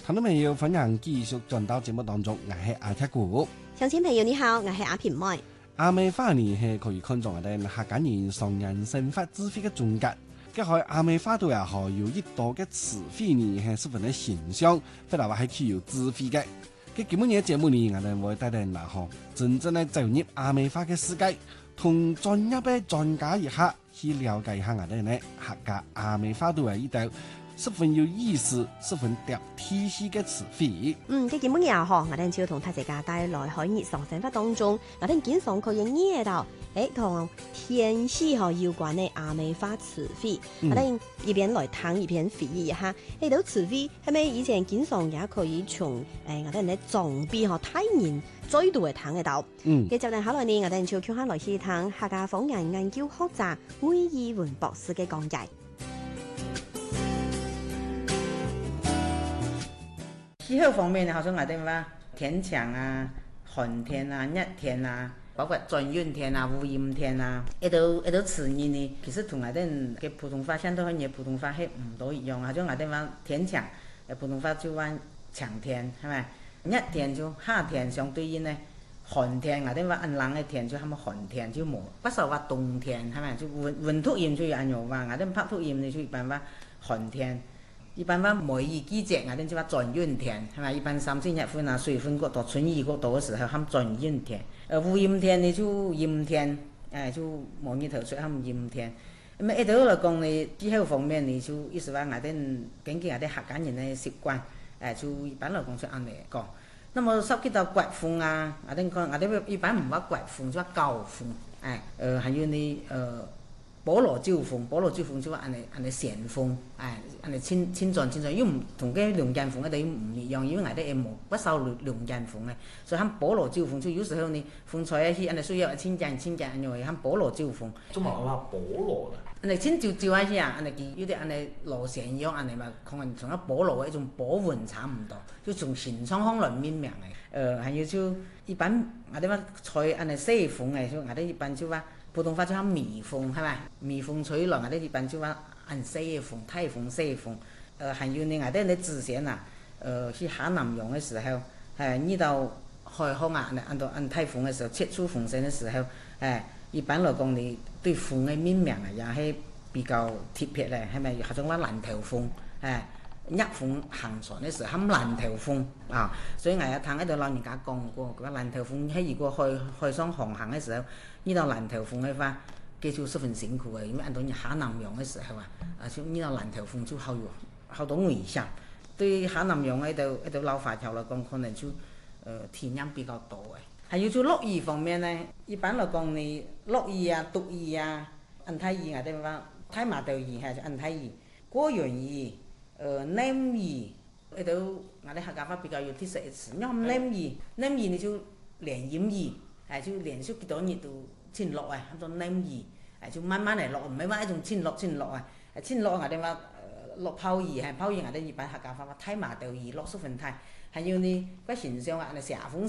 聽眾朋友，歡迎繼續轉到節目當中，我係阿鐵古。 鄉親朋友你好，我係阿平妹。 阿美花呢係可以看作我哋客家人上人生活智慧嘅總結。結合阿美花度也好，有一多嘅詞彙呢係十分嘅形象，非常話係具有智慧嘅。喺今日嘅節目呢，我哋會帶領大家真正嘅走入阿美花嘅世界，同專業嘅專家一下去了解一下我哋呢客家阿美花度嘅一道十分有意思、十分貼體系嘅詞彙。 喺今日也好，我哋就同大家帶來喺日常生活當中，我哋經常可以聽到同天氣有關嘅阿美花詞彙。我哋一邊來聽一邊回憶一下，呢道詞彙係咪以前經常也可以從我哋嘅長輩大人再度嚟聽得到？繼續嚟考慮呢，我哋就叫下來去聽客家方言研究學者魏義文博士嘅講解。 氣候方面呢，好像我哋話天強啊、寒天啊、熱天啊，包括轉陰天啊、無陰天啊，一道詞語呢，其實同我哋嘅普通話相對嘅普通話係唔多一樣。好像我哋話天強，普通話就話強天，係咪？熱天就夏天相對應呢，寒天我哋話暗冷嘅天就係咪寒天就冇，不是話冬天，係咪？就溫土炎就有按樣話，我哋拍土炎呢就一般話寒天。一般話梅雨季節，我哋就話轉陰天，係咪？一般3、4月份啊，水分過多、春雨過多嘅時候，喊轉陰天。無陰天呢就陰天，就冇日頭出，喊陰天。咁一度嚟講呢，氣候方面呢，就意思話我哋根據我哋客家人嘅習慣，就一般嚟講就按嚟講。那麼涉及到刮風啊，我哋一般唔話刮風，就話舊風，還有呢菠蘿招風就話按嚟旋風，按嚟輕轉，因為唔同嘅龍捲風咧，唔一樣，因為我哋冇不受龍捲風嘅，所以喊菠蘿招風，就有時候呢風吹起，按嚟需要輕轉，按嚟喊菠蘿招風。 中文話菠蘿啦， 按嚟輕招一下，按嚟有啲按嚟螺旋一樣，按嚟嘛，可能同一菠蘿嘅一種波紋差唔多，就從形狀上來命名嘅。還有就一般我哋話吹按嚟西風嘅，就我哋一般就話。普通話就喊微風，係咪？微風吹來，我哋一般就話按西風、颱風、西風。還有呢，我哋之前啊，去下南洋嘅時候，遇到海風啊，按颱風嘅時候，切出風聲嘅時候，一般來講，你對風嘅命名啊，也係比較貼切咧，係咪？好像話蘭頭風，逆風行船嘅時候喊蘭頭風啊，所以我有聽喺度老人家講過，佢話蘭頭風喺如果海上航行嘅時候，遇到蘭頭風嘅話，佢就十分辛苦嘅，因為按到下南洋嘅時候就遇到蘭頭風就好多危險。對下南洋喺度老華僑嚟講，可能就天陰比較多嘅。還有就落雨方面呢，一般嚟講你落雨啊、毒雨啊、按太雨我哋話太麻豆雨係就按太雨、過陽雨。黏雨，喺度我哋客家話比較有特色嘅詞，因為黏雨你就連陰雨，就連續幾多日都天落叫做黏雨，就慢慢嚟落，唔係話一種天落天落我哋話落泡雨，泡雨我哋一般客家話太麻豆雨落十分太，還有呢個現象啊，下風